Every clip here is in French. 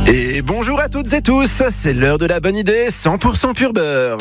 Et bonjour à toutes et tous, c'est l'heure de la bonne idée 100% pur beurre.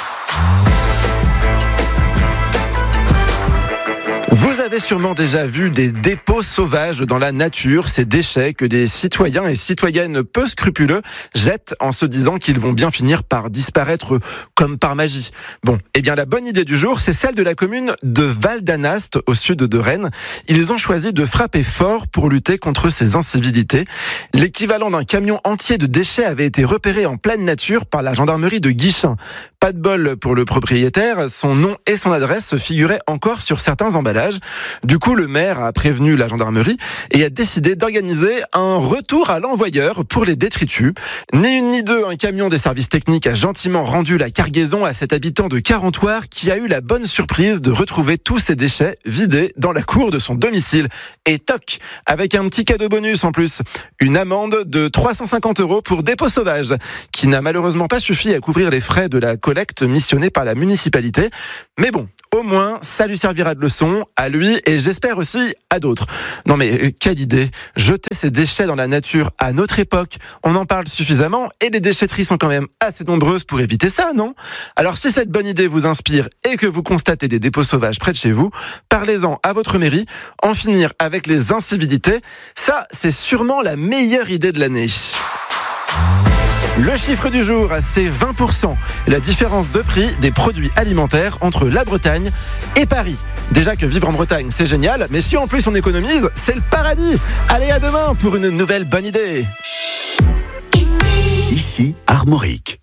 Vous avez sûrement déjà vu des dépôts sauvages dans la nature, ces déchets que des citoyens et citoyennes peu scrupuleux jettent en se disant qu'ils vont bien finir par disparaître comme par magie. Bon, eh bien la bonne idée du jour, c'est celle de la commune de Val d'Anast, au sud de Rennes. Ils ont choisi de frapper fort pour lutter contre ces incivilités. L'équivalent d'un camion entier de déchets avait été repéré en pleine nature par la gendarmerie de Guichen. Pas de bol pour le propriétaire, son nom et son adresse figuraient encore sur certains emballages. Du coup, le maire a prévenu la gendarmerie et a décidé d'organiser un retour à l'envoyeur pour les détritus. Ni une ni deux, un camion des services techniques a gentiment rendu la cargaison à cet habitant de Carentoire qui a eu la bonne surprise de retrouver tous ses déchets vidés dans la cour de son domicile. Et toc, avec un petit cadeau bonus en plus, une amende de 350 € pour dépôt sauvage, qui n'a malheureusement pas suffi à couvrir les frais de la collecte missionnée par la municipalité. Mais bon, au moins, ça lui servira de leçon à lui et j'espère aussi à d'autres. Non mais quelle idée, jeter ces déchets dans la nature à notre époque, on en parle suffisamment et les déchetteries sont quand même assez nombreuses pour éviter ça, non ? Alors si cette bonne idée vous inspire et que vous constatez des dépôts sauvages près de chez vous, parlez-en à votre mairie, en finir avec les incivilités, ça c'est sûrement la meilleure idée de l'année. Le chiffre du jour, c'est 20%. La différence de prix des produits alimentaires entre la Bretagne et Paris. Déjà que vivre en Bretagne, c'est génial, mais si en plus on économise, c'est le paradis. Allez, à demain pour une nouvelle bonne idée. Ici, Armorique.